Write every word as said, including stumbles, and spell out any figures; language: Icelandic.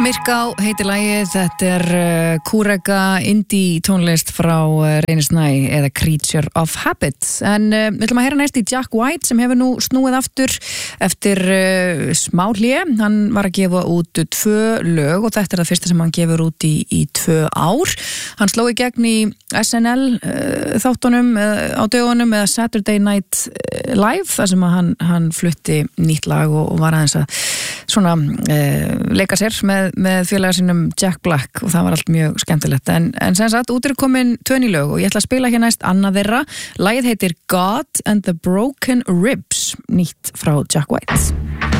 Myrká heitir lagið, þetta er uh, kúreka indie tónlist frá uh, Reynir Snæ eða Creature of Habit. En uh, við ætlum að heyra næst í Jack White sem hefur nú snúið aftur eftir uh, smá hlé. Hann var að gefa út tvö lög og þetta er það fyrsta sem hann gefur út í, í tvö ár. Hann sló í gegn í S N L uh, þáttunum uh, á dögunum eða Saturday Night Live þar sem að hann, hann flutti nýtt lag og, og var aðeins að svona uh, leika sér með með félaga sínum Jack Black og það var allt mjög skemmtilegt en, en sem sagt, út er komin tvö ný lög og ég ætla að spila hér næst annað þeirra. Lagið heitir God and the Broken Ribs, nýtt frá Jack White.